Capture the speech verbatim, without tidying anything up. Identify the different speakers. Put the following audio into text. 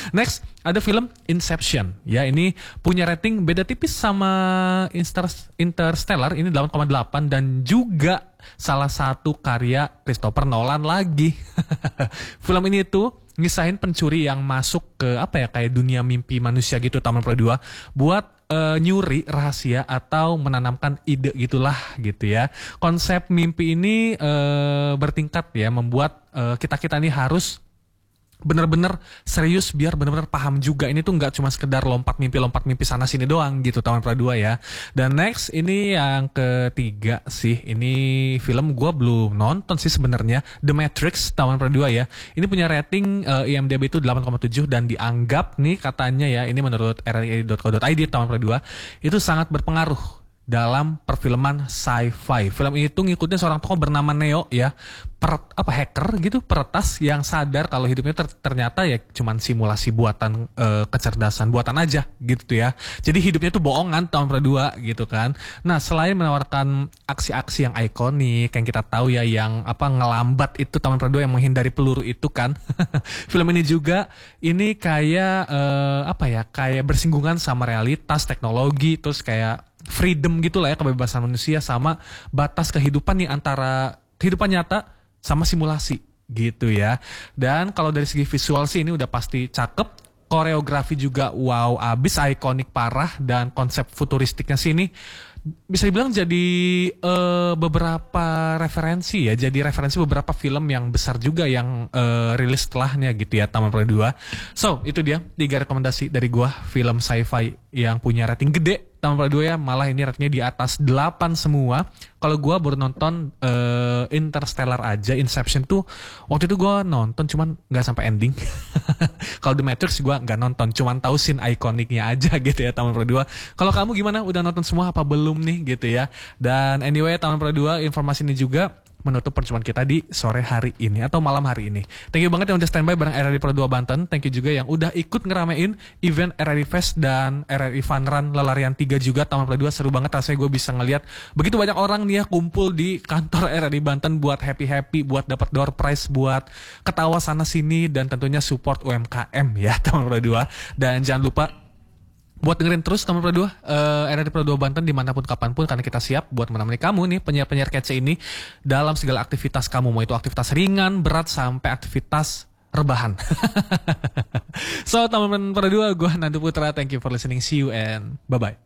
Speaker 1: Next, ada film Inception. Ya, ini punya rating beda tipis sama Inter- Interstellar, ini delapan koma delapan dan juga salah satu karya Christopher Nolan lagi. Film ini tuh ngisahin pencuri yang masuk ke apa ya kayak dunia mimpi manusia gitu tahun dua ribu dua buat uh, nyuri rahasia atau menanamkan ide gitulah gitu ya. Konsep mimpi ini uh, bertingkat ya, membuat uh, kita-kita ini harus bener-bener serius biar bener-bener paham juga. Ini tuh nggak cuma sekedar lompat mimpi lompat mimpi sana sini doang gitu tahun dua ribu dua ya. Dan next ini yang ketiga sih, ini film gua belum nonton sih sebenarnya, The Matrix tahun dua ribu dua ya. Ini punya rating uh, I M D B itu delapan koma tujuh dan dianggap nih katanya ya, ini menurut r r i dot co dot i d tahun dua ribu dua itu sangat berpengaruh dalam perfilman sci-fi. Film ini tuh ngikutin seorang tokoh bernama Neo ya, per, apa hacker gitu, peretas yang sadar kalau hidupnya ter, ternyata ya cuman simulasi buatan e, kecerdasan buatan aja gitu ya. Jadi hidupnya tuh bohongan tahun dua ribu dua gitu kan. Nah, selain menawarkan aksi-aksi yang ikonik yang kita tahu ya, yang apa ngelambat itu tahun dua ribu dua yang menghindari peluru itu kan. Film ini juga ini kayak e, apa ya, kayak bersinggungan sama realitas teknologi, terus kayak freedom gitu lah ya, kebebasan manusia sama batas kehidupan nih antara kehidupan nyata sama simulasi gitu ya. Dan kalau dari segi visual sih ini udah pasti cakep, koreografi juga wow abis, ikonik parah, dan konsep futuristiknya sih ini bisa dibilang jadi uh, beberapa referensi ya, jadi referensi beberapa film yang besar juga yang uh, rilis setelahnya gitu ya tahun dua ribu dua. So itu dia tiga rekomendasi dari gua film sci-fi yang punya rating gede tahun dua ribu dua ya, malah ini ratingnya di atas delapan semua. Kalau gua baru nonton uh, Interstellar aja, Inception tuh waktu itu gua nonton cuman nggak sampai ending. Kalau The Matrix gua nggak nonton, cuman tahu scene ikoniknya aja gitu ya tahun dua ribu dua. Kalau kamu gimana? Udah nonton semua apa belum nih gitu ya? Dan anyway tahun dua ribu dua informasi ini juga menutup perjumpaan kita di sore hari ini atau malam hari ini. Thank you banget yang udah standby bareng R R I Pro dua Banten. Thank you juga yang udah ikut ngeramein event R R I Fest dan R R I Fun Run Lelarian tiga juga tahun dua ribu dua. Seru banget rasanya gue bisa ngeliat begitu banyak orang nih ya kumpul di kantor R R I Banten buat happy-happy, buat dapat door prize, buat ketawa sana sini, dan tentunya support U M K M ya tahun dua ribu dua. Dan jangan lupa buat dengerin terus tahun dua ribu dua uh, R R I Pro dua Banten dimanapun kapanpun, karena kita siap buat menemani kamu nih penyiar-penyiar kece ini dalam segala aktivitas kamu, mau itu aktivitas ringan, berat, sampai aktivitas rebahan. So tahun dua ribu dua gue Nandu Putra, thank you for listening, see you and bye bye.